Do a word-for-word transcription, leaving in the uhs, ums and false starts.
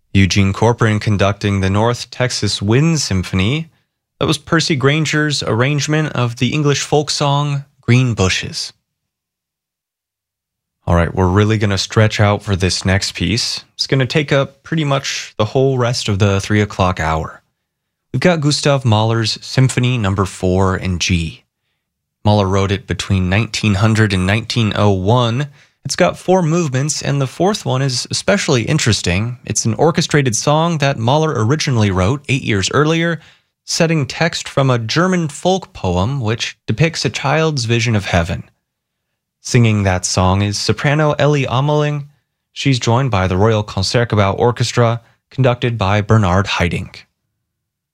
Eugene Corcoran conducting the North Texas Wind Symphony. That was Percy Grainger's arrangement of the English folk song, Green Bushes. All right, we're really going to stretch out for this next piece. It's going to take up pretty much the whole rest of the three o'clock hour. We've got Gustav Mahler's Symphony Number four in G. Mahler wrote it between nineteen hundred and nineteen oh one. It's got four movements, and the fourth one is especially interesting. It's an orchestrated song that Mahler originally wrote eight years earlier, setting text from a German folk poem which depicts a child's vision of heaven. Singing that song is soprano Ellie Ameling. She's joined by the Royal Concertgebouw Orchestra, conducted by Bernard Haitink.